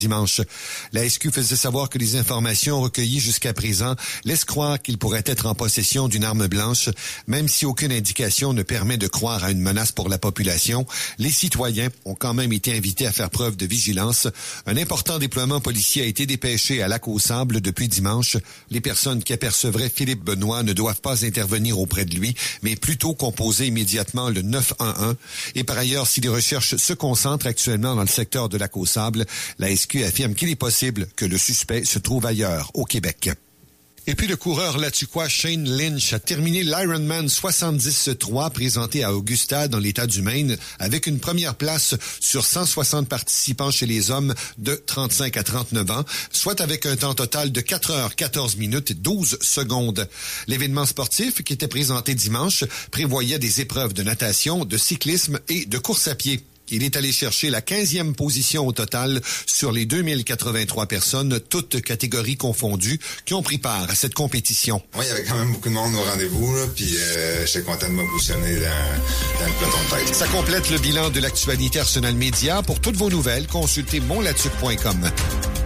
dimanche. La SQ faisait savoir que les informations recueillies jusqu'à présent laissent croire qu'il pourrait être en possession d'une arme blanche, même si aucune indication ne permet de croire à une menace pour la population. Les citoyens ont quand même été invités à faire preuve de vigilance. Un important déploiement policier a été dépêché à Lac-aux-Sables depuis dimanche. Les personnes qui apercevraient Philippe Benoît ne doivent pas intervenir auprès de lui, mais plutôt composer immédiatement le 911. Et par ailleurs, si les recherches se concentrent actuellement dans le secteur de Lac-aux-Sables, la SQ affirme qu'il est possible que le suspect se trouve ailleurs, au Québec. Et puis le coureur latuquois Shane Lynch a terminé l'Ironman 73 présenté à Augusta dans l'État du Maine avec une première place sur 160 participants chez les hommes de 35 à 39 ans, soit avec un temps total de 4 heures 14 minutes et 12 secondes. L'événement sportif qui était présenté dimanche prévoyait des épreuves de natation, de cyclisme et de course à pied. Il est allé chercher la 15e position au total sur les 2083 personnes, toutes catégories confondues, qui ont pris part à cette compétition. Oui, il y avait quand même beaucoup de monde au rendez-vous, là, puis j'étais content de me positionner dans le peloton de tête. Ça complète le bilan de l'actualité Arsenal Média. Pour toutes vos nouvelles, consultez monlatuc.com.